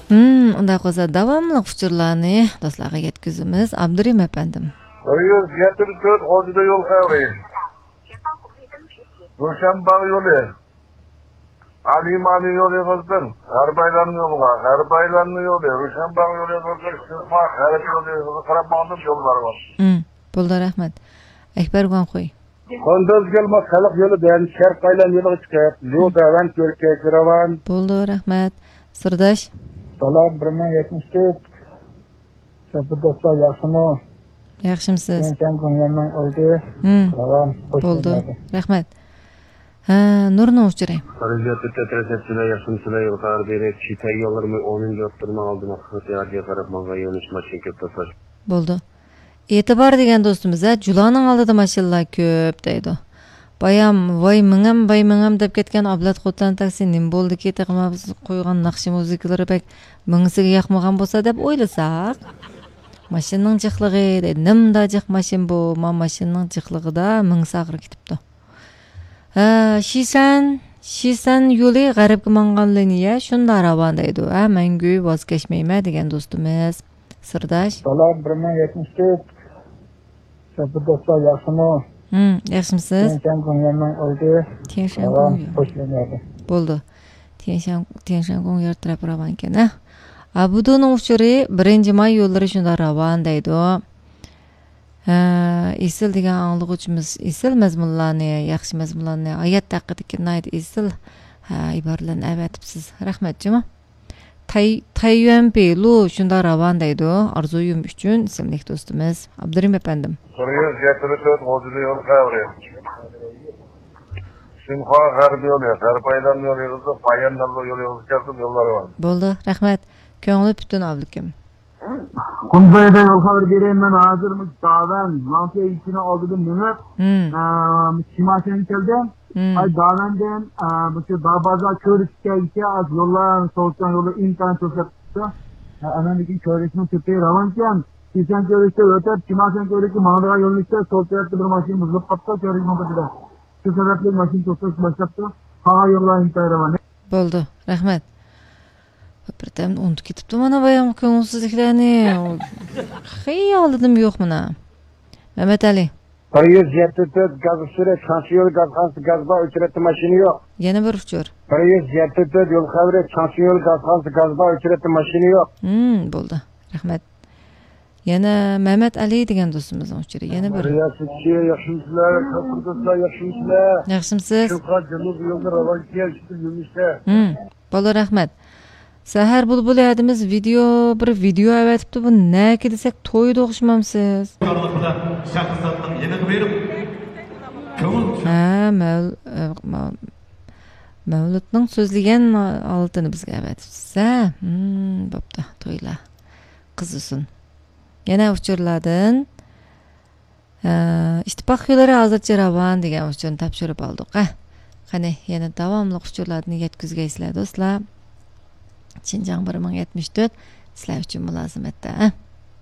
Unday qolsa davomli uchurlarni do'stlarga yetkazamiz. Abdurim efendim. 174 Hozida yo'l qavri. Ro'shanbag' yo'li. Ali yo'li qilsin. G'arbaylarni yo'li, Ro'shanbag' yo'li qilsin. G'arb yo'li qarab bordim yo'llari bor. Bo'ldi, rahmat. Akbarjon qo'y. Qondoz kelma xalq yo'lidan Sharq aylan yo'liga chiqib, Yo'davan ko'rikka kiraman. Bo'ldi, rahmat. Sirdosh. Salom 174. Sabrdostlar yaxshimi? Yaxshimisiz? Men ko'nglimdan oldi. Salom. Bo'ldi. Rahmat. Nurni o'chiring. Xarijatda tresepsiyalar yaxshimisizlar yuqori berib, chita yo'llarni 10 yo'qtirma oldim, ixtiyoriga qarab menga yo'nish mashina ko'p tashlash. Bo'ldi. E'tibor degan do'stimiz, Juloning oldida mashinalar ko'p deydi. Bayam voy mingam deb ketgan ablat qo'tlan taksi nim bo'ldi ketaqmabsiz qo'ygan naqshi muzikalar bak mingsiga yoqmagan bo'lsa deb o'ylasak. Mashinaning jiqlig'i dedi, nimda jiq mashin bu, men mashinaning jiqlig'ida mingsag'ir ketibdi. Shisan yo'li g'aribga mangan liniya shunda ravon deydi. Mangu voz kechmayman degan do'stimiz. Sirdosh. Salom 174. Sabrdostlar yaxshimi? Yaxshimisiz? Men ko'nglimdan oldi. Bo'ldi. Tienshan yartirab ravan ekan. Abudoning uchuri 1-may yo'llari shunda ravan deydi. Isil degan anglag'uchimiz isil mazmunlarni, yaxshi mazmunlarni oyat haqidagi naydi isil iboralarni avatibsiz. Rahmat juma. Tayyuan Beylu shunda ravan deydi. Arzuyum uchun ismli do'stimiz Abdurim efendim. 174 Hozida yo'l qavri. Simxo g'arb yo'li, G'arbaydan yo'li, Payandan yo'li yo'llari bor. Bo'ldi, rahmat. Ko'ngli butun avlikim. Qumbayda yo'l qavri berayim men hozir davan lampiya ichini oldidan minib, Chimashan keldim. Ay davandan bu Babaza ko'rishga az yo'llar, so'ldan yo'li imkon ko'rsatdi. Anandagi ko'rishni tepaga ravankan. Chimashan ko'rishga o'tib, Chimashan ko'rishga mang'aga yo'llikda so'l tarafda bir mashina buzilib qoldi, ko'rishni o'tdi. Shu sababli mashina to'xtash boshlabdi. Ha yo'llar imkon ravan. Bo'ldi, rahmat. Birdan unutib ketibdi mana bayam ko'ngilsizliklarni. Xiyolidim yo'q mana. Mehmet Ali. 174 gaz ustida Chansiyol gazba o'chiratdi mashina yo'q. Yana bir uchur. 174 yo'l qavri Chansiyol gazba o'chiratdi mashina yo'q. Bo'ldi. Rahmat. Yana Mehmet Ali degan do'stimizning uchuri. Yana bir. Yaxshimisizlar, sabrdostlar yaxshimisizlar? Yaxshimisiz? Shu janub yo'lda ravon kelishdi yurishda. Bo'ldi, rahmat. Sahar bulbul adimiz bir video avatibdi. Bu naki desak to'yda o'xshamamsiz. Mavludning so'zlagan oltini bizga avatibsiz. Bo'pti, to'ylar qizisin. Yana uchurlardan ittifoq yo'llari hozircha ravon degan uchurni topshirib oldik. Qani yana davomli uchurlarni yetkazgaysizlar do'stlar. Xinjiang 1074 sizlar uchun mulozimatda.